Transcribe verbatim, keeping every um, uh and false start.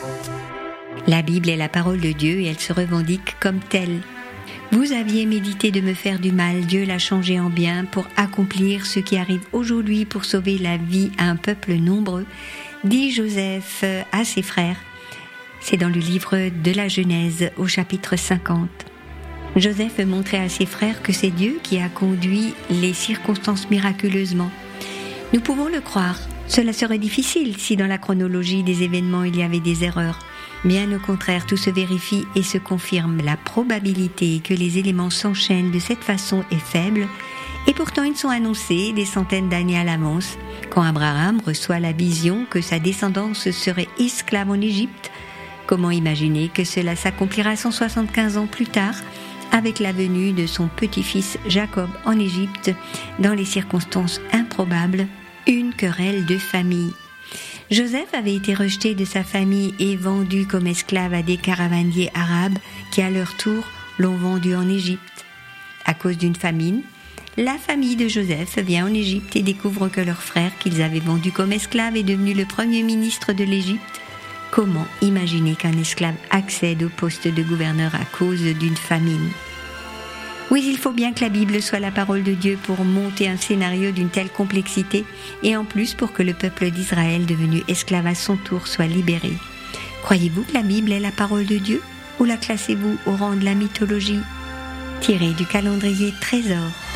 La Bible est la parole de Dieu et elle se revendique comme telle. Vous aviez médité de me faire du mal, Dieu l'a changé en bien pour accomplir ce qui arrive aujourd'hui pour sauver la vie à un peuple nombreux, dit Joseph à ses frères. C'est dans le livre de la Genèse au chapitre cinquante. Joseph montrait à ses frères que c'est Dieu qui a conduit les circonstances miraculeusement. Nous pouvons le croire. Cela serait difficile si dans la chronologie des événements il y avait des erreurs. Bien au contraire, tout se vérifie et se confirme. La probabilité que les éléments s'enchaînent de cette façon est faible, et pourtant ils sont annoncés des centaines d'années à l'avance. Quand Abraham reçoit la vision que sa descendance serait esclave en Égypte, comment imaginer que cela s'accomplira cent soixante-quinze ans plus tard, avec la venue de son petit-fils Jacob en Égypte, dans les circonstances improbables, une querelle de famille. Joseph avait été rejeté de sa famille et vendu comme esclave à des caravaniers arabes qui, à leur tour, l'ont vendu en Égypte. À cause d'une famine, la famille de Joseph vient en Égypte et découvre que leur frère, qu'ils avaient vendu comme esclave, est devenu le premier ministre de l'Égypte. Comment imaginer qu'un esclave accède au poste de gouverneur à cause d'une famine ? Oui, il faut bien que la Bible soit la parole de Dieu pour monter un scénario d'une telle complexité et en plus pour que le peuple d'Israël, devenu esclave à son tour, soit libéré. Croyez-vous que la Bible est la parole de Dieu ou la classez-vous au rang de la mythologie ? Tiré du calendrier Trésor.